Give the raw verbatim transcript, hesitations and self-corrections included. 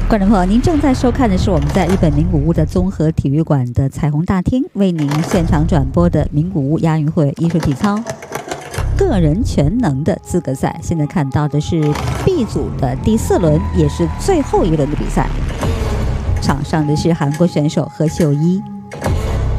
观众朋友，您正在收看的是我们在日本名古屋的综合体育馆的彩虹大厅为您现场转播的名古屋亚运会艺术体操个人全能的资格赛。现在看到的是 B 组的第四轮，也是最后一轮的比赛。场上的是韩国选手何秀一。